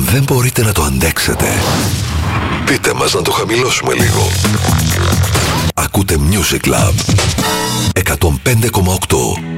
δεν μπορείτε να το αντέξετε, πείτε μας να το χαμηλώσουμε λίγο. Ακούτε Music Lab 105,8.